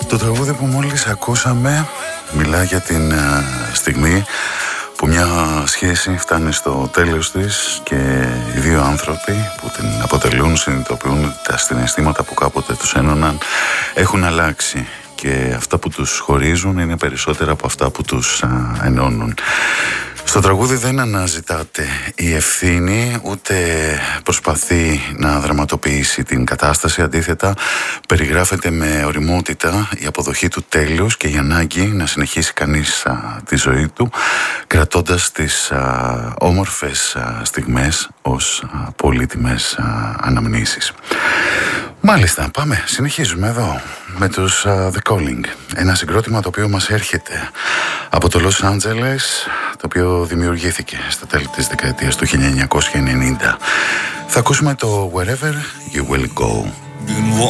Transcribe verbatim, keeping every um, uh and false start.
Το τραγούδι που μόλις ακούσαμε μιλά για την uh, στιγμή που μια σχέση φτάνει στο τέλος της και οι δύο άνθρωποι που την αποτελούν συνειδητοποιούν ότι τα συναισθήματα που κάποτε τους ένωναν έχουν αλλάξει και αυτά που τους χωρίζουν είναι περισσότερα από αυτά που τους uh, ενώνουν. Στο τραγούδι δεν αναζητάται η ευθύνη, ούτε προσπαθεί να δραματοποιήσει την κατάσταση. Αντίθετα, περιγράφεται με ωριμότητα η αποδοχή του τέλους και η ανάγκη να συνεχίσει κανείς α, τη ζωή του, κρατώντας τις α, όμορφες α, στιγμές ως α, πολύτιμες α, αναμνήσεις. Μάλιστα, πάμε, συνεχίζουμε εδώ με τους uh, The Calling. Ένα συγκρότημα το οποίο μας έρχεται από το Los Angeles, το οποίο δημιουργήθηκε στα τέλη της δεκαετίας του χίλια εννιακόσια ενενήντα. Θα ακούσουμε το Wherever You Will Go.